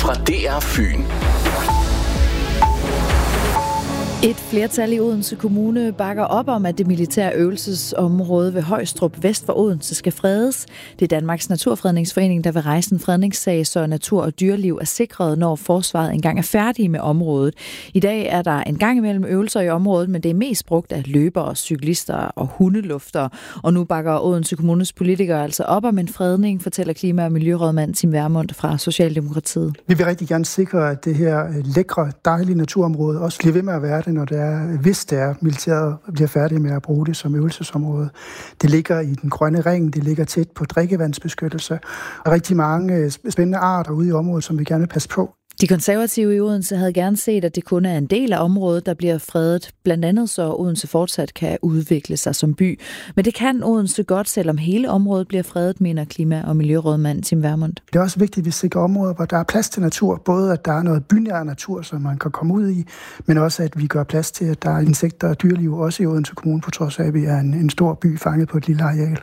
fra DR Fyn. Et flertal i Odense Kommune bakker op om, at det militære øvelsesområde ved Højstrup vest for Odense skal fredes. Det er Danmarks Naturfredningsforening, der vil rejse en fredningssag, så natur og dyreliv er sikret, når forsvaret engang er færdige med området. I dag er der en gang imellem øvelser i området, men det er mest brugt af løbere, cyklister og hundeluftere. Og nu bakker Odense Kommunes politikere altså op om en fredning, fortæller klima- og miljørådmand Tim Vermund fra Socialdemokratiet. Vi vil rigtig gerne sikre, at det her lækre, dejlige naturområde også bliver ved med at være det, hvis militæret bliver færdige med at bruge det som øvelsesområde. Det ligger i den grønne ring, det ligger tæt på drikkevandsbeskyttelse, og rigtig mange spændende arter ude i området, som vi gerne vil passe på. De konservative i Odense havde gerne set, at det kun er en del af området, der bliver fredet, blandt andet så Odense fortsat kan udvikle sig som by. Men det kan Odense godt, selvom hele området bliver fredet, mener klima- og miljørådmand Tim Vermund. Det er også vigtigt, at vi sikrer områder, hvor der er plads til natur. Både at der er noget bynær natur, som man kan komme ud i, men også at vi gør plads til, at der er insekter og dyreliv, også i Odense Kommune, på trods af, at vi er en stor by fanget på et lille areal.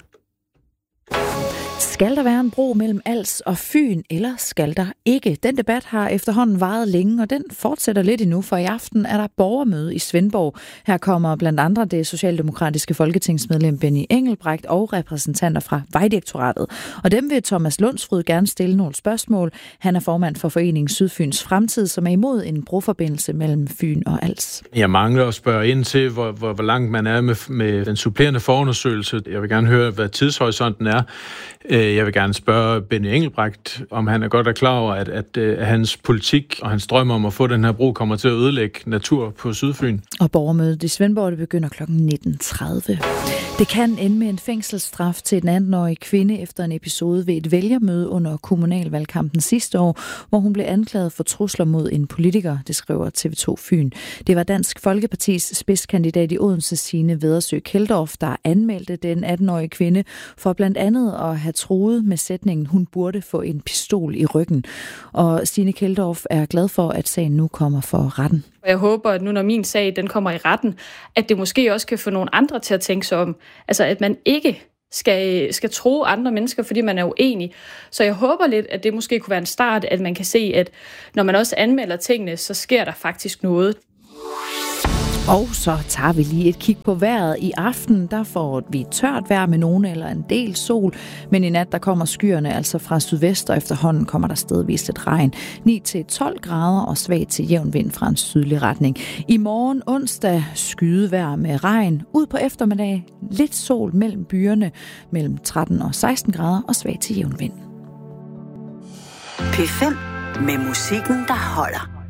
Skal der være en bro mellem Als og Fyn, eller skal der ikke? Den debat har efterhånden varet længe, og den fortsætter lidt endnu, for i aften er der borgermøde i Svendborg. Her kommer blandt andre det socialdemokratiske folketingsmedlem Benny Engelbrecht og repræsentanter fra Vejdirektoratet. Og dem vil Thomas Lundsfryd gerne stille nogle spørgsmål. Han er formand for foreningen Sydfyns Fremtid, som er imod en broforbindelse mellem Fyn og Als. Jeg mangler at spørge ind til, hvor langt man er med den supplerende forundersøgelse. Jeg vil gerne høre, hvad tidshorisonten er. Jeg vil gerne spørge Benny Engelbrecht, om han er godt klar over, at hans politik og hans drøm om at få den her bro kommer til at ødelægge natur på Sydfyn. Og borgermødet i Svendborg, det begynder kl. 19.30. Det kan ende med en fængselsstraf til en 18-årig kvinde efter en episode ved et vælgermøde under kommunalvalgkampen sidste år, hvor hun blev anklaget for trusler mod en politiker, det skriver TV2 Fyn. Det var Dansk Folkepartis spidskandidat i Odense, Signe Vedersø Keldorf, der anmeldte den 18-årige kvinde for blandt andet at have truet med sætningen, hun burde få en pistol i ryggen. Og Signe Keldorf er glad for, at sagen nu kommer for retten. Jeg håber, at nu når min sag den kommer i retten, at det måske også kan få nogle andre til at tænke sig om. Altså at man ikke skal tro andre mennesker, fordi man er uenig. Så jeg håber lidt, at det måske kunne være en start, at man kan se, at når man også anmelder tingene, så sker der faktisk noget. Og så tager vi lige et kig på vejret. I aften, der får vi tørt vejr med nogen eller en del sol, men i nat, der kommer skyerne altså fra sydvest, og efterhånden kommer der stedvist et regn. 9-12 grader og svag til jævn vind fra en sydlig retning. I morgen onsdag skydevejr med regn. Ud på eftermiddag lidt sol mellem byerne, mellem 13 og 16 grader og svag til jævn vind. P5 med musikken, der holder.